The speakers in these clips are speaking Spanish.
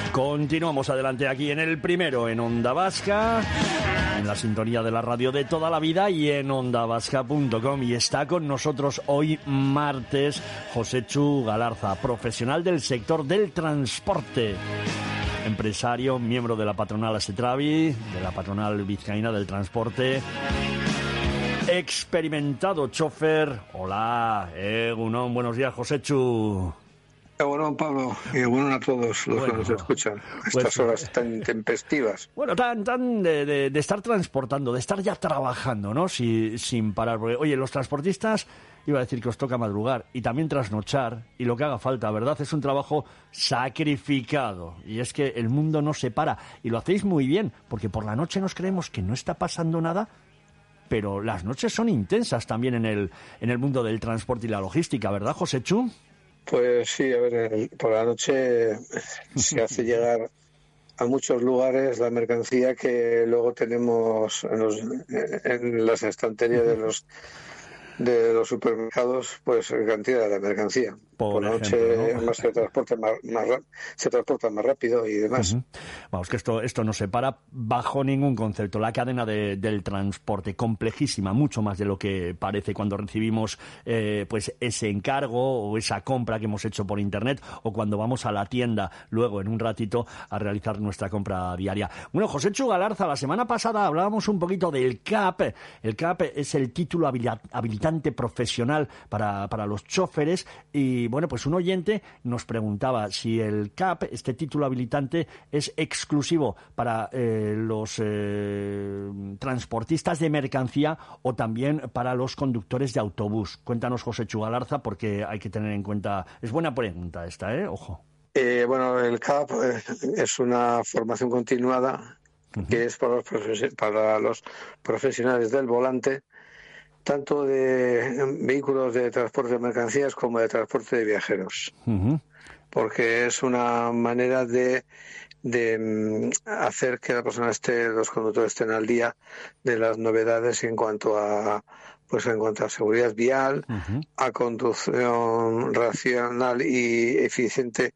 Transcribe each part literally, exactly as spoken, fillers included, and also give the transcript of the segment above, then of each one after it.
Continuamos adelante aquí en el primero, en Onda Vasca, en la sintonía de la radio de toda la vida y en onda vasca punto com. Y está con nosotros hoy martes Josechu Galarza, profesional del sector del transporte, empresario, miembro de la patronal Asetravi, de la patronal vizcaína del transporte, experimentado chofer. Hola, Egunon, buenos días, Josechu. Bueno, Pablo, y bueno a todos los bueno, que nos escuchan a estas pues, horas tan intempestivas. Bueno, tan tan de, de, de estar transportando, de estar ya trabajando, ¿no? Si, sin parar. Porque, oye, los transportistas, iba a decir que os toca madrugar y también trasnochar y lo que haga falta, ¿verdad? Es un trabajo sacrificado y es que el mundo no se para y lo hacéis muy bien, porque por la noche nos creemos que no está pasando nada, pero las noches son intensas también en el, en el mundo del transporte y la logística, ¿verdad, Josechu? Pues sí, a ver, por la noche se hace llegar a muchos lugares la mercancía que luego tenemos en, los, en las estanterías de los de los supermercados, pues cantidad de mercancía. Por, por la ejemplo, noche, ¿no? Más se transporta más, más se transporta más rápido y demás. Uh-huh. Vamos, que esto esto no se para bajo ningún concepto. La cadena de, del transporte, complejísima, mucho más de lo que parece cuando recibimos eh, pues ese encargo o esa compra que hemos hecho por internet o cuando vamos a la tienda luego en un ratito a realizar nuestra compra diaria. Bueno, Josechu Galarza, la semana pasada hablábamos un poquito del C A P. El C A P es el título habilitante profesional para, para los choferes y bueno, pues un oyente nos preguntaba si el C A P, este título habilitante, es exclusivo para eh, los eh, transportistas de mercancía o también para los conductores de autobús. Cuéntanos, Josechu Galarza, porque hay que tener en cuenta, es buena pregunta esta, ¿eh? Ojo. Eh, bueno, el C A P es una formación continuada uh-huh. que es para los, profes- para los profesionales del volante, tanto de vehículos de transporte de mercancías como de transporte de viajeros. Uh-huh. Porque es una manera de, de hacer que la persona esté, los conductores estén al día de las novedades en cuanto a, pues en cuanto a seguridad vial, uh-huh. a conducción racional y eficiente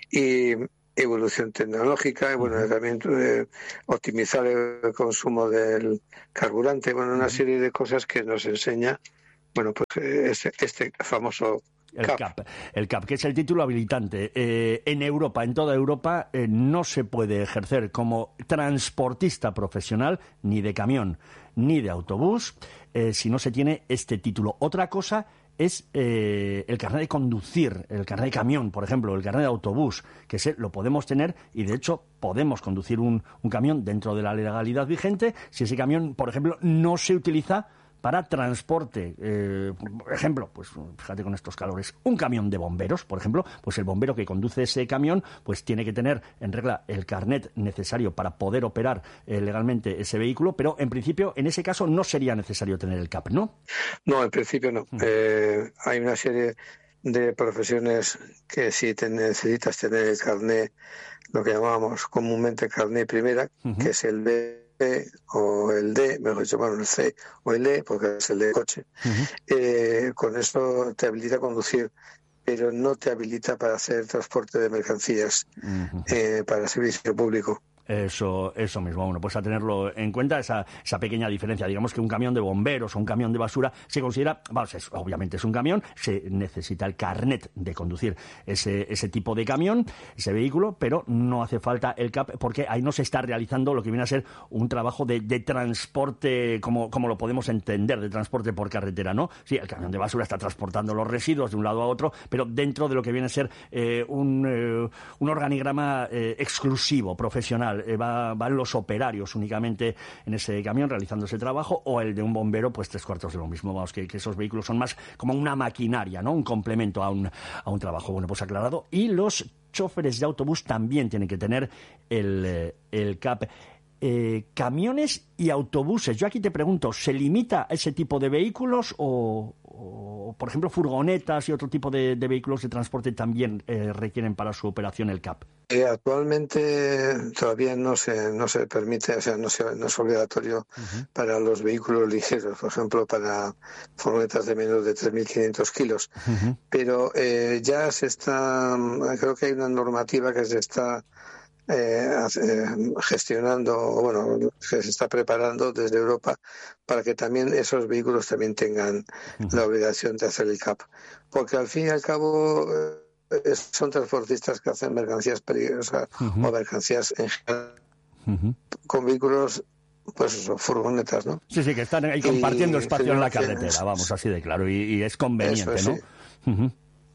y evolución tecnológica y bueno, uh-huh. también eh, optimizar el consumo del carburante, bueno, una uh-huh. serie de cosas que nos enseña, bueno, pues este, este famoso el C A P. El C A P, que es el título habilitante. Eh, en Europa, en toda Europa, eh, no se puede ejercer como transportista profesional ni de camión ni de autobús eh, si no se tiene este título. Otra cosa es eh, el carnet de conducir, el carnet de camión, por ejemplo, el carnet de autobús, que ese lo podemos tener y, de hecho, podemos conducir un, un camión dentro de la legalidad vigente si ese camión, por ejemplo, no se utiliza para transporte. Eh, por ejemplo, pues fíjate con estos calores, un camión de bomberos, por ejemplo, pues el bombero que conduce ese camión pues tiene que tener en regla el carnet necesario para poder operar eh, legalmente ese vehículo, pero en principio en ese caso no sería necesario tener el C A P, ¿no? No, en principio no. Mm. Eh, hay una serie de profesiones que sí te necesitas tener el carnet, lo que llamamos comúnmente carnet primera, uh-huh. que es el B o el D, mejor dicho, bueno, el C o el E, porque es el de coche. Uh-huh. Eh, con eso te habilita a conducir, pero no te habilita para hacer transporte de mercancías uh-huh. eh, para servicio público. Eso, eso mismo, bueno, pues a tenerlo en cuenta, esa, esa pequeña diferencia. Digamos que un camión de bomberos o un camión de basura se considera, vamos, es, obviamente es un camión, se necesita el carnet de conducir ese, ese tipo de camión, ese vehículo, pero no hace falta el C A P porque ahí no se está realizando lo que viene a ser un trabajo de, de transporte, como, como lo podemos entender, de transporte por carretera, ¿no? Sí, el camión de basura está transportando los residuos de un lado a otro, pero dentro de lo que viene a ser eh, un, eh, un organigrama eh, exclusivo, profesional. Va, van los operarios únicamente en ese camión realizando ese trabajo, o el de un bombero, pues tres cuartos de lo mismo. Vamos, que, que esos vehículos son más como una maquinaria, ¿no? Un complemento a un, a un trabajo. Bueno, pues aclarado. Y los choferes de autobús también tienen que tener el, el C A P. Eh, camiones y autobuses. Yo aquí te pregunto, ¿se limita a ese tipo de vehículos o, o por ejemplo, furgonetas y otro tipo de, de vehículos de transporte también eh, requieren para su operación el C A P? Eh, actualmente todavía no se no se permite, o sea, no, se, no es obligatorio uh-huh. para los vehículos ligeros, por ejemplo, para furgonetas de menos de tres mil quinientos kilos. Uh-huh. Pero eh, ya se está, creo que hay una normativa que se está eh, eh, gestionando, bueno, que se está preparando desde Europa para que también esos vehículos también tengan uh-huh. la obligación de hacer el C A P. Porque al fin y al cabo eh, son transportistas que hacen mercancías peligrosas uh-huh. o mercancías en general uh-huh. con vehículos, pues eso, furgonetas, ¿no? Sí, sí, que están ahí compartiendo y, espacio en la carretera, vamos, así de claro, y, y es conveniente, eso, ¿no? Sí. Uh-huh.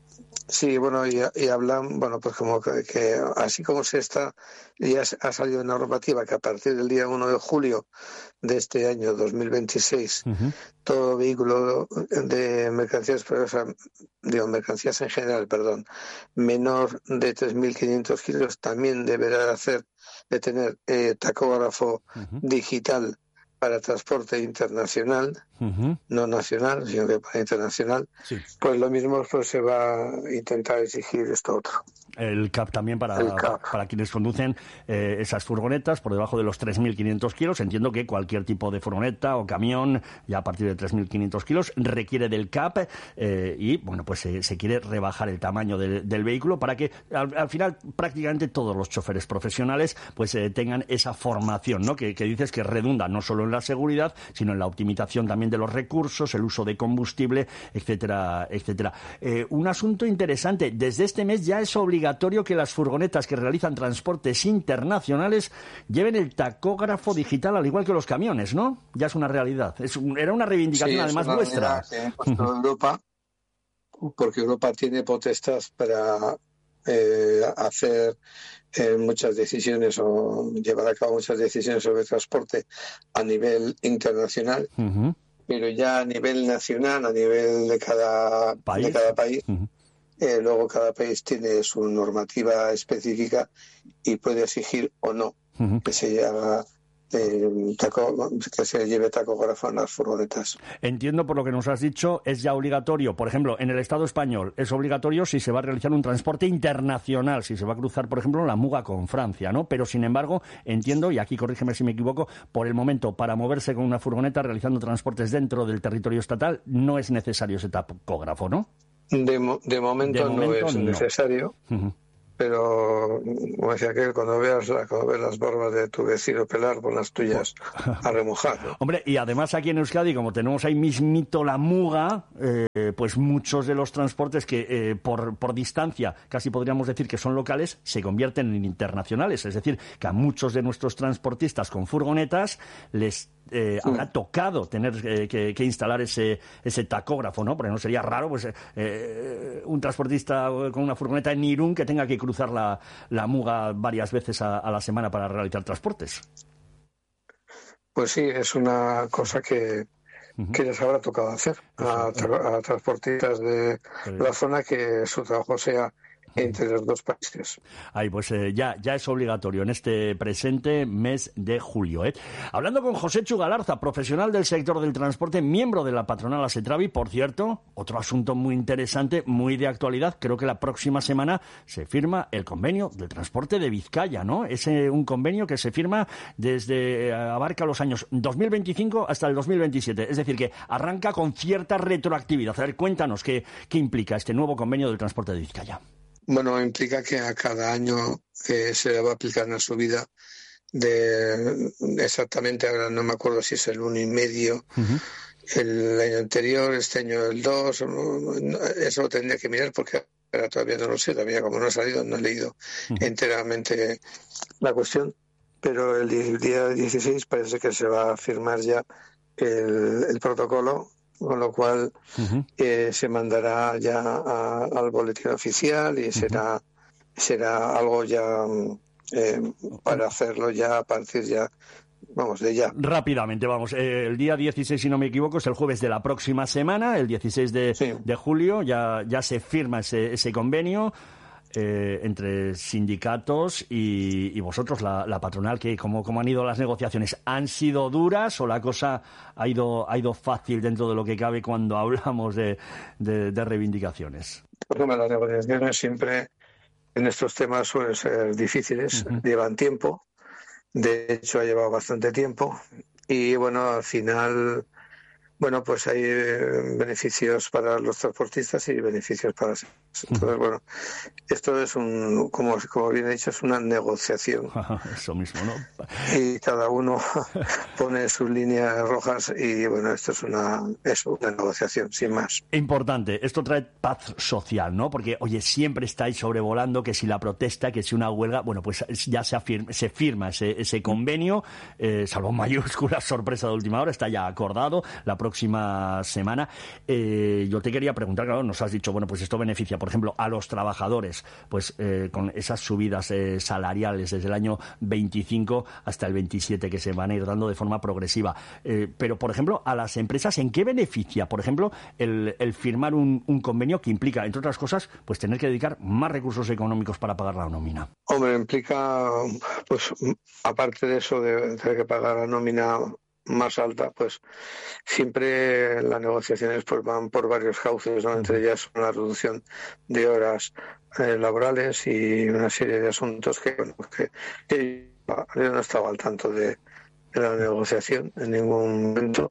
Sí, bueno, y, y hablan, bueno, pues como que, que así como se está, ya ha salido una normativa que a partir del día uno de julio de este año dos mil veintiséis, uh-huh. todo vehículo de mercancías, o sea, digo, mercancías en general, perdón, menor de tres mil quinientos kilos también deberá hacer, de tener eh, tacógrafo uh-huh. digital para transporte internacional, uh-huh. no nacional, sino que para internacional, sí. Pues lo mismo pues se va a intentar exigir esto otro. El C A P también para, C A P. para quienes conducen eh, esas furgonetas por debajo de los tres mil quinientos kilos. Entiendo que cualquier tipo de furgoneta o camión, ya a partir de tres mil quinientos kilos, requiere del C A P eh, y, bueno, pues eh, se quiere rebajar el tamaño de, del vehículo para que al, al final prácticamente todos los choferes profesionales pues eh, tengan esa formación, ¿no? Que, que dices que redunda no solo en la seguridad, sino en la optimización también de los recursos, el uso de combustible, etcétera, etcétera. Eh, un asunto interesante, desde este mes ya es obligatorio obligatorio que las furgonetas que realizan transportes internacionales lleven el tacógrafo digital al igual que los camiones, ¿no? Ya es una realidad. Es un, era una reivindicación, sí, además una vuestra. Que ha puesto Europa, porque Europa tiene potestad para eh, hacer eh, muchas decisiones o llevar a cabo muchas decisiones sobre transporte a nivel internacional. Uh-huh. Pero ya a nivel nacional, a nivel de cada país, de cada país uh-huh. Eh, luego cada país tiene su normativa específica y puede exigir o no uh-huh. que se haga eh, taco, que se lleve tacógrafo en las furgonetas. Entiendo por lo que nos has dicho, es ya obligatorio. Por ejemplo, en el Estado español es obligatorio si se va a realizar un transporte internacional, si se va a cruzar, por ejemplo, la Muga con Francia, ¿no? Pero, sin embargo, entiendo, y aquí corrígeme si me equivoco, por el momento, para moverse con una furgoneta realizando transportes dentro del territorio estatal, no es necesario ese tacógrafo, ¿no? De, mo- de, momento de momento no es no. necesario, uh-huh. pero como decía aquel, cuando veas, la, cuando veas las barbas de tu vecino pelar, pon las tuyas a remojar. Hombre, y además aquí en Euskadi, como tenemos ahí mismito la Muga, eh, pues muchos de los transportes que eh, por, por distancia, casi podríamos decir que son locales, se convierten en internacionales. Es decir, que a muchos de nuestros transportistas con furgonetas les Eh, sí. habrá tocado tener eh, que, que instalar ese ese tacógrafo, ¿no? Porque no sería raro pues eh, un transportista con una furgoneta en Irún que tenga que cruzar la, la Muga varias veces a, a la semana para realizar transportes. Pues sí, es una cosa que, uh-huh. que les habrá tocado hacer a, a, a transportistas de sí. la zona, que su trabajo sea entre los dos países. Ahí, pues eh, ya, ya es obligatorio en este presente mes de julio. ¿eh? Hablando con José Chu Galarza, profesional del sector del transporte, miembro de la patronal Asetravi, por cierto, otro asunto muy interesante, muy de actualidad, creo que la próxima semana se firma el convenio del transporte de Vizcaya, ¿no? Es eh, un convenio que se firma desde, eh, abarca los años dos mil veinticinco hasta el dos mil veintisiete, es decir, que arranca con cierta retroactividad. A ver, cuéntanos qué, qué implica este nuevo convenio del transporte de Vizcaya. Bueno, implica que a cada año eh, se le va a aplicar una subida de exactamente, ahora no me acuerdo si es el uno y medio, uh-huh. el año anterior, este año el dos, eso lo tendría que mirar porque ahora todavía no lo sé, todavía como no ha salido, no he leído uh-huh. enteramente la cuestión, pero el día dieciséis parece que se va a firmar ya el, el protocolo, con lo cual uh-huh. eh, se mandará ya a, al boletín oficial y será uh-huh. será algo ya eh, para hacerlo ya a partir ya, vamos, de ya. Rápidamente, vamos, eh, el día dieciséis, si no me equivoco, es el jueves de la próxima semana, el dieciséis de, sí. de julio, ya, ya se firma ese, ese convenio. Eh, entre sindicatos y, y vosotros, la, la patronal, que ¿cómo, cómo han ido las negociaciones? ¿Han sido duras o la cosa ha ido, ha ido fácil dentro de lo que cabe cuando hablamos de, de, de reivindicaciones? Pues bueno, las negociaciones siempre en estos temas suelen ser difíciles, uh-huh. llevan tiempo, de hecho ha llevado bastante tiempo y bueno, al final, bueno, pues hay eh, beneficios para los transportistas y beneficios para... Entonces, bueno, esto es un, como, como bien he dicho, es una negociación. Eso mismo, ¿no? Y cada uno pone sus líneas rojas y, bueno, esto es una, es una negociación, sin más. Importante, esto trae paz social, ¿no? Porque, oye, siempre estáis sobrevolando que si la protesta, que si una huelga, bueno, pues ya se, afirma, se firma ese, ese convenio, eh, salvo mayúsculas, sorpresa de última hora, está ya acordado la próxima semana. Eh, yo te quería preguntar, claro, nos has dicho, bueno, pues esto beneficia, por ejemplo, a los trabajadores, pues eh, con esas subidas eh, salariales desde el año veinticinco hasta el veintisiete que se van a ir dando de forma progresiva. Eh, pero, por ejemplo, a las empresas, ¿en qué beneficia, por ejemplo, el, el firmar un, un convenio que implica, entre otras cosas, pues tener que dedicar más recursos económicos para pagar la nómina? Hombre, implica, pues, aparte de eso de tener que pagar la nómina más alta, pues siempre las negociaciones pues van por varios cauces, ¿no? Entre ellas la reducción de horas eh, laborales y una serie de asuntos que, bueno, que, que yo no estaba al tanto de, de la negociación en ningún momento.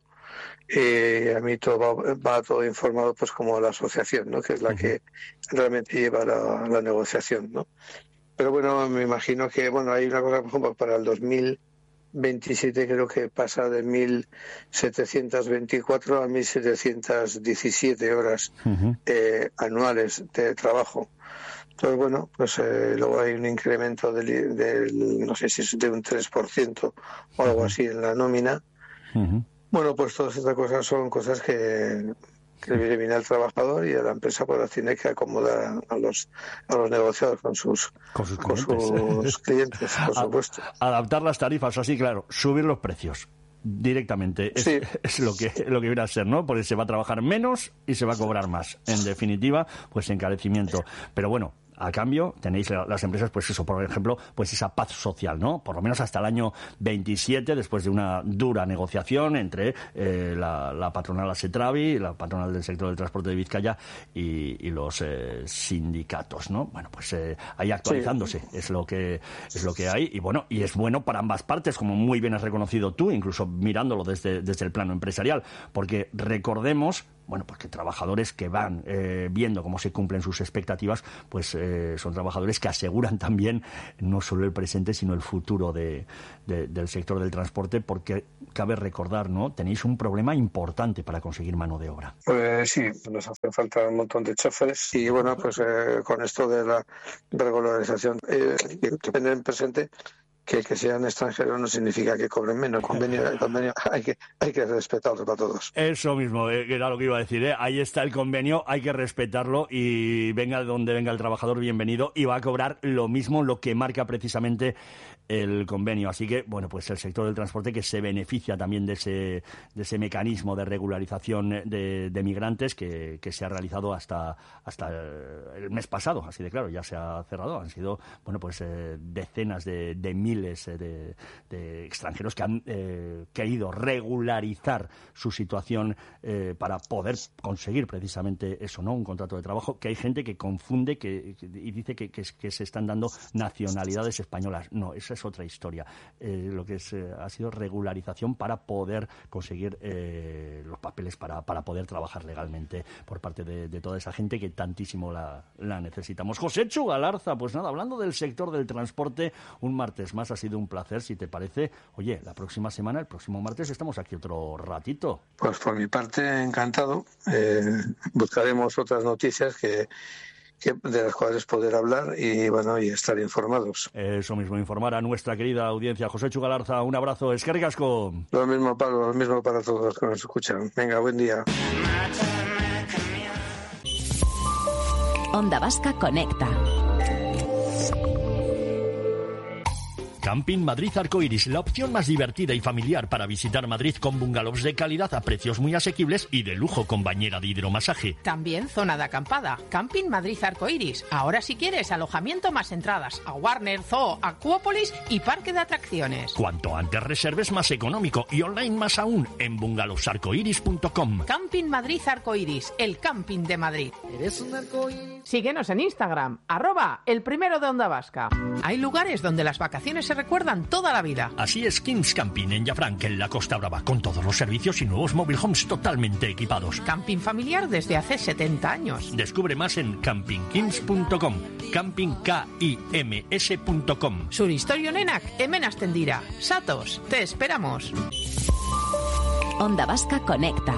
Y a mí todo va, va todo informado pues como la asociación, ¿no? Que es la que realmente lleva la, la negociación, ¿no? Pero bueno, me imagino que bueno hay una cosa, por ejemplo, para el dos mil veintisiete creo que pasa de mil setecientas veinticuatro a mil setecientas diecisiete horas uh-huh. eh, anuales de trabajo. Entonces, bueno, pues eh, luego hay un incremento del, del, no sé si es de un tres por ciento o algo uh-huh. así en la nómina. Uh-huh. Bueno, pues todas estas cosas son cosas que, que le viene al trabajador y a la empresa pues las tiene que acomodar a los a los negociados con sus con sus clientes, con sus clientes por supuesto. Adaptar las tarifas, así claro, subir los precios directamente es, sí. es lo que lo que viene a ser, ¿no? Porque se va a trabajar menos y se va a cobrar más. En definitiva, pues encarecimiento. Pero bueno, a cambio tenéis las empresas, pues eso, por ejemplo, pues esa paz social, ¿no? Por lo menos hasta el año veintisiete, después de una dura negociación entre eh, la, la patronal Asetravi, la patronal del sector del transporte de Vizcaya y, y los eh, sindicatos, ¿no? Bueno, pues eh, ahí actualizándose sí. es lo que es lo que hay y bueno, y es bueno para ambas partes, como muy bien has reconocido tú, incluso mirándolo desde, desde el plano empresarial, porque recordemos, bueno, porque trabajadores que van eh, viendo cómo se cumplen sus expectativas, pues eh, son trabajadores que aseguran también no solo el presente, sino el futuro de, de, del sector del transporte, porque cabe recordar, ¿no? Tenéis un problema importante para conseguir mano de obra. Pues sí, nos hace falta un montón de choferes y bueno, pues eh, con esto de la regularización eh, tener en presente que que sean extranjeros no significa que cobren menos. El convenio, el convenio hay que hay que respetarlo para todos. Eso mismo, eh, era lo que iba a decir. ¿eh? Ahí está el convenio, hay que respetarlo y venga de donde venga el trabajador, bienvenido, y va a cobrar lo mismo, lo que marca precisamente el convenio. Así que, bueno, pues el sector del transporte que se beneficia también de ese de ese mecanismo de regularización de, de migrantes que, que se ha realizado hasta hasta el mes pasado. Así de claro, ya se ha cerrado. Han sido, bueno, pues eh, decenas de, de miles de, de extranjeros que han eh, querido regularizar su situación eh, para poder conseguir precisamente eso, ¿no? Un contrato de trabajo, que hay gente que confunde que, que, y dice que, que, que se están dando nacionalidades españolas. No, esa es otra historia. Eh, lo que es, eh, ha sido regularización para poder conseguir eh, los papeles para, para poder trabajar legalmente por parte de, de toda esa gente que tantísimo la, la necesitamos. Joséchu Galarza, pues nada, hablando del sector del transporte, un martes más ha sido un placer, si te parece. Oye, la próxima semana, el próximo martes, estamos aquí otro ratito. Pues por mi parte, encantado. Eh, buscaremos otras noticias que, que de las cuales poder hablar y bueno y estar informados. Eso mismo, informar a nuestra querida audiencia. Joséchu Galarza, un abrazo. Eskerrik asko. Lo mismo, Pablo, lo mismo para todos los que nos escuchan. Venga, buen día. Onda Vasca Conecta. Camping Madrid Arcoiris, la opción más divertida y familiar para visitar Madrid con bungalows de calidad a precios muy asequibles y de lujo con bañera de hidromasaje. También zona de acampada. Camping Madrid Arcoiris. Ahora si quieres alojamiento más entradas a Warner, Zoo, Acuópolis y parque de atracciones. Cuanto antes reserves más económico y online más aún en bungalows arcoiris punto com. Camping Madrid Arcoiris, el camping de Madrid. ¿Eres un arcoiris? Síguenos en Instagram, arroba el primero de Onda Vasca. Hay lugares donde las vacaciones se recuerdan toda la vida. Así es Kings Camping en Llafranc, en la Costa Brava, con todos los servicios y nuevos mobile homes totalmente equipados. Camping familiar desde hace setenta años. Descubre más en camping kings punto com, camping kims punto com. Sur Historionenak, hemen hasten dira. Satos, te esperamos. Onda Vasca Conecta.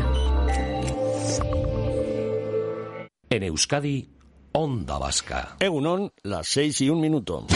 En Euskadi, Onda Vasca. Egunon, las seis y un minuto.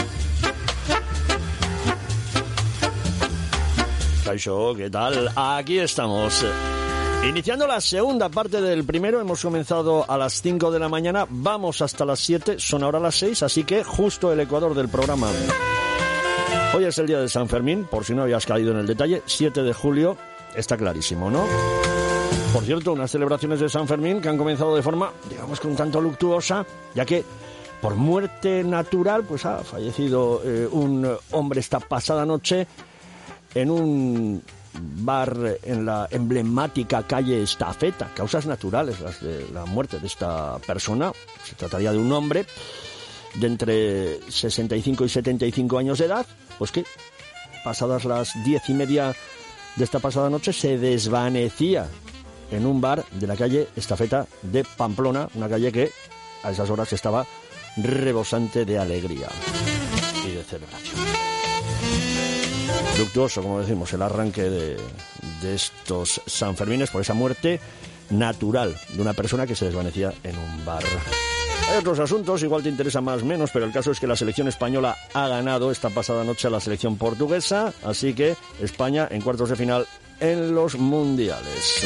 Kaixo, ¿qué tal? Aquí estamos. Iniciando la segunda parte del primero, hemos comenzado a las cinco de la mañana, vamos hasta las siete, son ahora las seis, así que justo el ecuador del programa. Hoy es el día de San Fermín, por si no habías caído en el detalle, siete de julio, está clarísimo, ¿no? Por cierto, unas celebraciones de San Fermín que han comenzado de forma, digamos que un tanto luctuosa, ya que por muerte natural, pues ha fallecido eh, un hombre esta pasada noche en un bar en la emblemática calle Estafeta. Causas naturales las de la muerte de esta persona. Se trataría de un hombre de entre sesenta y cinco y setenta y cinco años de edad, pues que pasadas las diez y media de esta pasada noche se desvanecía en un bar de la calle Estafeta de Pamplona, una calle que a esas horas estaba rebosante de alegría y de celebración. Luctuoso, como decimos, el arranque de, de estos Sanfermines por esa muerte natural de una persona que se desvanecía en un bar. Hay otros asuntos, igual te interesa más o menos, pero el caso es que la selección española ha ganado esta pasada noche a la selección portuguesa, así que España en cuartos de final en los mundiales.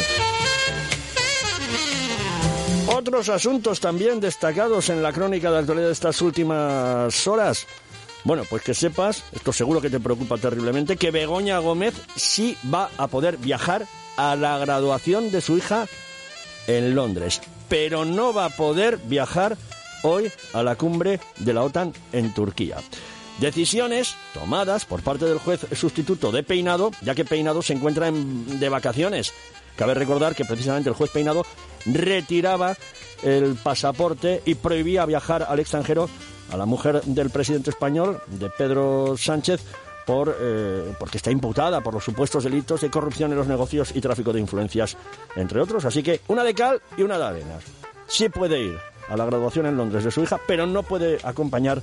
Otros asuntos también destacados en la crónica de actualidad de estas últimas horas. Bueno, pues que sepas, esto seguro que te preocupa terriblemente, que Begoña Gómez sí va a poder viajar a la graduación de su hija en Londres, pero no va a poder viajar hoy a la cumbre de la OTAN en Turquía. Decisiones tomadas por parte del juez sustituto de Peinado, ya que Peinado se encuentra en, de vacaciones. Cabe recordar que precisamente el juez Peinado retiraba el pasaporte y prohibía viajar al extranjero a la mujer del presidente español, de Pedro Sánchez, por eh, porque está imputada por los supuestos delitos de corrupción en los negocios y tráfico de influencias, entre otros. Así que una de cal y una de arena. Sí puede ir a la graduación en Londres de su hija, pero no puede acompañar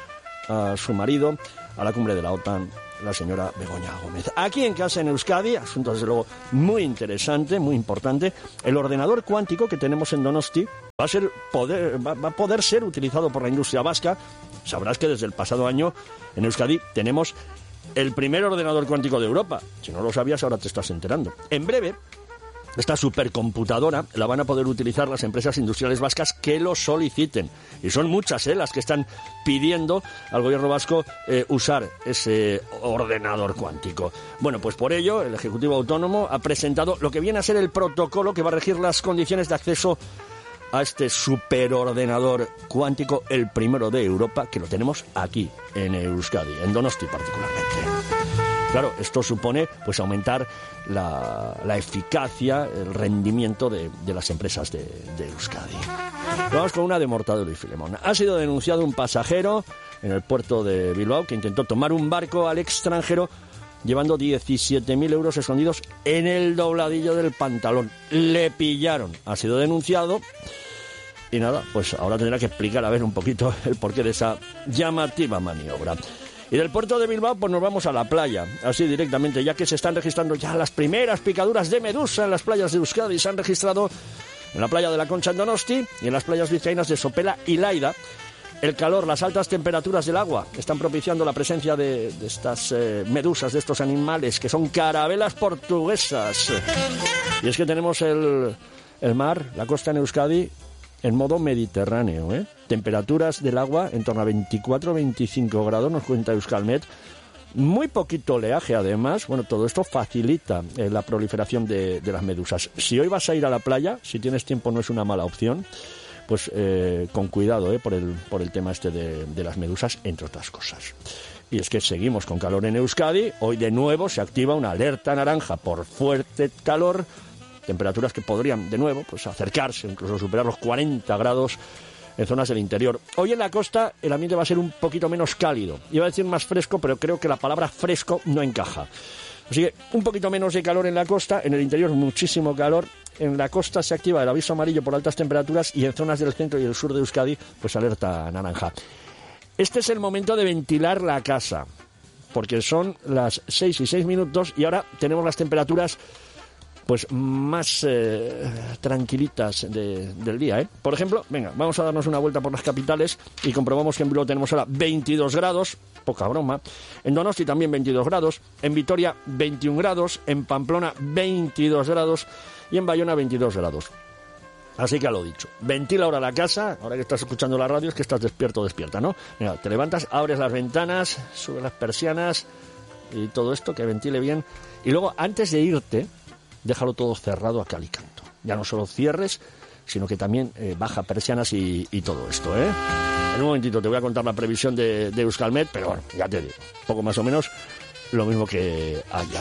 a su marido a la cumbre de la OTAN, la señora Begoña Gómez. Aquí en casa, en Euskadi, asunto desde luego muy interesante, muy importante, el ordenador cuántico que tenemos en Donosti va a ser poder, va, va a poder ser utilizado por la industria vasca. Sabrás que desde el pasado año en Euskadi tenemos el primer ordenador cuántico de Europa. Si no lo sabías, ahora te estás enterando. En breve, esta supercomputadora la van a poder utilizar las empresas industriales vascas que lo soliciten. Y son muchas ¿eh? las que están pidiendo al gobierno vasco eh, usar ese ordenador cuántico. Bueno, pues por ello el Ejecutivo Autónomo ha presentado lo que viene a ser el protocolo que va a regir las condiciones de acceso a este superordenador cuántico, el primero de Europa, que lo tenemos aquí en Euskadi, en Donosti particularmente. Claro, esto supone pues aumentar la, la eficacia, el rendimiento de, de las empresas de, de Euskadi. Vamos con una de Mortadelo y Filemón. Ha sido denunciado un pasajero en el puerto de Bilbao que intentó tomar un barco al extranjero llevando diecisiete mil euros escondidos en el dobladillo del pantalón. Le pillaron. Ha sido denunciado y nada, pues ahora tendrá que explicar a ver un poquito el porqué de esa llamativa maniobra. Y del puerto de Bilbao pues nos vamos a la playa, así directamente, ya que se están registrando ya las primeras picaduras de medusa en las playas de Euskadi. Se han registrado en la playa de la Concha en Donosti y en las playas vizcaínas de Sopela y Laida. El calor, las altas temperaturas del agua están propiciando la presencia de, de estas eh, medusas, de estos animales que son carabelas portuguesas. Y es que tenemos el, el mar, la costa en Euskadi, en modo mediterráneo, ¿eh? Temperaturas del agua en torno a veinticuatro a veinticinco grados, nos cuenta Euskalmet. Muy poquito oleaje, además. Bueno, todo esto facilita eh, la proliferación de, de las medusas. Si hoy vas a ir a la playa, si tienes tiempo no es una mala opción, pues eh, con cuidado eh, por, el, por el tema este de, de las medusas, entre otras cosas. Y es que seguimos con calor en Euskadi. Hoy de nuevo se activa una alerta naranja por fuerte calor. Temperaturas que podrían de nuevo pues acercarse, incluso superar los cuarenta grados en zonas del interior. Hoy en la costa el ambiente va a ser un poquito menos cálido. Iba a decir más fresco, pero creo que la palabra fresco no encaja. Así que un poquito menos de calor en la costa, en el interior muchísimo calor. En la costa se activa el aviso amarillo por altas temperaturas y en zonas del centro y el sur de Euskadi, pues alerta naranja. Este es el momento de ventilar la casa, porque son las seis y seis minutos y ahora tenemos las temperaturas pues más eh, tranquilitas de, del día, ¿eh? Por ejemplo, venga, vamos a darnos una vuelta por las capitales y comprobamos que en Bilbao tenemos ahora veintidós grados, poca broma, en Donosti también veintidós grados, en Vitoria veintiún grados, en Pamplona veintidós grados y en Bayona veintidós grados. Así que a lo dicho, ventila ahora la casa, ahora que estás escuchando la radio es que estás despierto o despierta, ¿no? Mira, te levantas, abres las ventanas, subes las persianas y todo esto, que ventile bien. Y luego, antes de irte, déjalo todo cerrado a cal y canto. Ya no solo cierres, sino que también eh, baja persianas y, y todo esto, ¿eh? En un momentito te voy a contar la previsión de, de Euskalmet, pero bueno, ya te digo, poco más o menos lo mismo que ayer.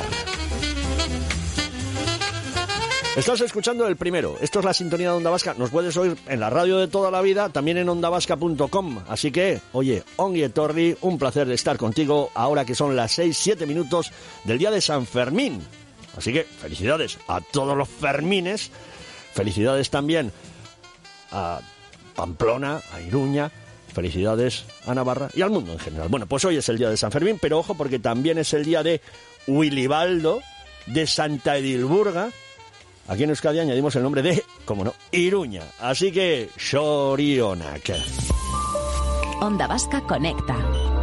Estás escuchando El Primero. Esto es la sintonía de Onda Vasca. Nos puedes oír en la radio de toda la vida, también en onda vasca punto com. Así que, oye, ongi etorri, un placer de estar contigo ahora que son las seis, siete minutos del día de San Fermín. Así que, felicidades a todos los Fermines. Felicidades también a Pamplona, a Iruña. Felicidades a Navarra y al mundo en general. Bueno, pues hoy es el día de San Fermín, pero ojo porque también es el día de Wilibaldo, de Santa Edilburga. Aquí en Euskadi añadimos el nombre de, como no, Iruña. Así que, Xorionak. Onda Vasca conecta.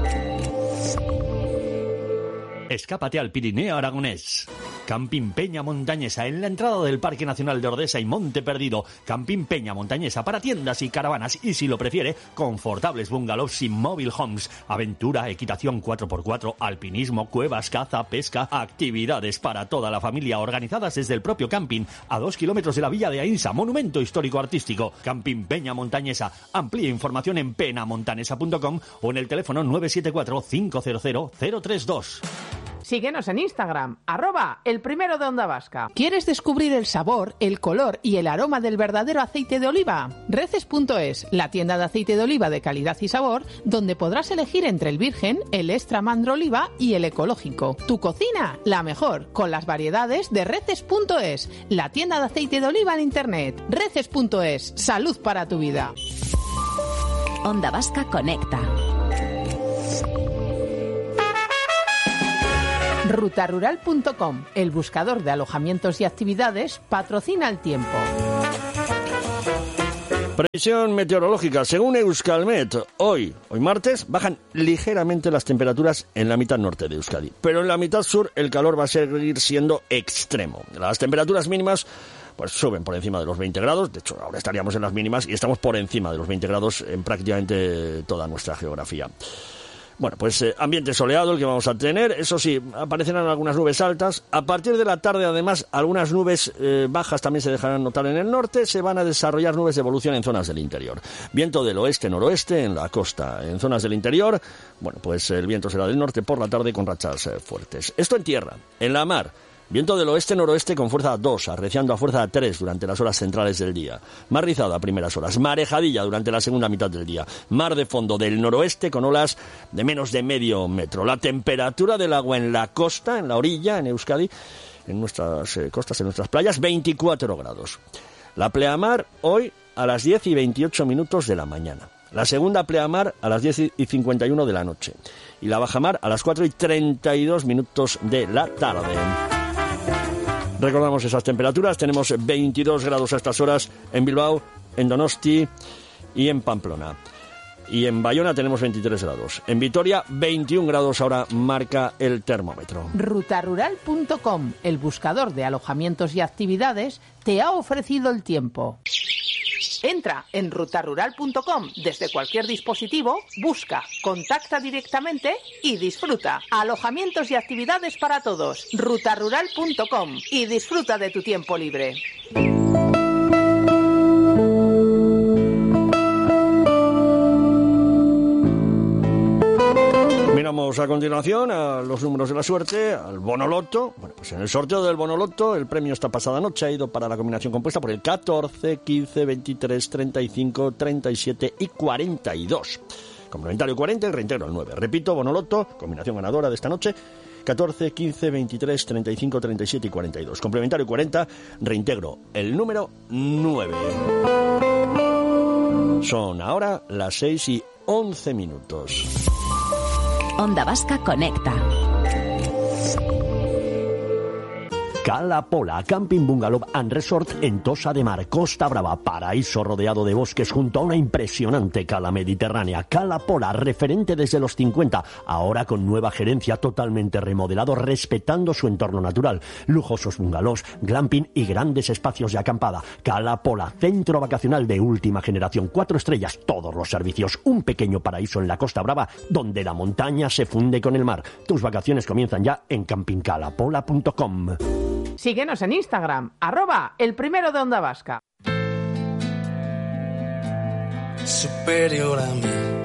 Escápate al Pirineo aragonés. Camping Peña Montañesa, en la entrada del Parque Nacional de Ordesa y Monte Perdido. Camping Peña Montañesa para tiendas y caravanas y, si lo prefiere, confortables bungalows y mobile homes. Aventura, equitación cuatro por cuatro, alpinismo, cuevas, caza, pesca, actividades para toda la familia organizadas desde el propio camping, a dos kilómetros de la villa de Ainsa, monumento histórico artístico. Camping Peña Montañesa. Amplía información en penamontanesa punto com o en el teléfono nueve siete cuatro, cinco cero cero, cero tres dos. Síguenos en Instagram, arroba el primero de Onda Vasca. ¿Quieres descubrir el sabor, el color y el aroma del verdadero aceite de oliva? Reces punto es, la tienda de aceite de oliva de calidad y sabor, donde podrás elegir entre el virgen, el extra mandro oliva y el ecológico. Tu cocina, la mejor, con las variedades de Reces punto es, la tienda de aceite de oliva en internet. Reces punto es, salud para tu vida. Onda Vasca conecta. ruta rural punto com, el buscador de alojamientos y actividades, patrocina el tiempo. Previsión meteorológica. Según Euskalmet, hoy, hoy martes, bajan ligeramente las temperaturas en la mitad norte de Euskadi. Pero en la mitad sur el calor va a seguir siendo extremo. Las temperaturas mínimas pues suben por encima de los veinte grados. De hecho, ahora estaríamos en las mínimas y estamos por encima de los veinte grados en prácticamente toda nuestra geografía. Bueno, pues eh, ambiente soleado el que vamos a tener. Eso sí, aparecerán algunas nubes altas. A partir de la tarde, además, algunas nubes eh, bajas también se dejarán notar en el norte. Se van a desarrollar nubes de evolución en zonas del interior. Viento del oeste-noroeste en la costa. En zonas del interior, bueno, pues el viento será del norte por la tarde con rachas eh, fuertes. Esto en tierra. En la mar, viento del oeste-noroeste con fuerza dos, arreciando a fuerza tres durante las horas centrales del día. Mar rizado a primeras horas, marejadilla durante la segunda mitad del día. Mar de fondo del noroeste con olas de menos de medio metro. La temperatura del agua en la costa, en la orilla, en Euskadi, en nuestras eh, costas, en nuestras playas, veinticuatro grados. La pleamar hoy a las diez y veintiocho minutos de la mañana. La segunda pleamar a las diez y cincuenta y uno de la noche. Y la bajamar a las cuatro y treinta y dos minutos de la tarde. Recordamos esas temperaturas, tenemos veintidós grados a estas horas en Bilbao, en Donosti y en Pamplona. Y en Bayona tenemos veintitrés grados. En Vitoria, veintiún grados ahora marca el termómetro. ruta rural punto com, el buscador de alojamientos y actividades, te ha ofrecido el tiempo. Entra en ruta rural punto com desde cualquier dispositivo, busca, contacta directamente y disfruta. Alojamientos y actividades para todos. ruta rural punto com y disfruta de tu tiempo libre. Miramos a continuación a los números de la suerte, al Bonoloto. Bueno, pues en el sorteo del Bonoloto el premio esta pasada noche ha ido para la combinación compuesta por el catorce, quince, veintitrés, treinta y cinco, treinta y siete y cuarenta y dos. Complementario cuarenta y reintegro el nueve. Repito, Bonoloto, combinación ganadora de esta noche, catorce, quince, veintitrés, treinta y cinco, treinta y siete y cuarenta y dos. Complementario cuarenta, reintegro el número nueve. Son ahora las seis y once minutos. Onda Vasca Conecta. Cala Pola, Camping Bungalow and Resort en Tossa de Mar, Costa Brava, paraíso rodeado de bosques junto a una impresionante cala mediterránea. Cala Pola, referente desde los cincuenta, ahora con nueva gerencia, totalmente remodelado, respetando su entorno natural. Lujosos bungalows, glamping y grandes espacios de acampada. Cala Pola, centro vacacional de última generación, cuatro estrellas, todos los servicios. Un pequeño paraíso en la Costa Brava, donde la montaña se funde con el mar. Tus vacaciones comienzan ya en camping cala pola punto com. Síguenos en Instagram, arroba el primero de Onda Vasca. Superior a mí,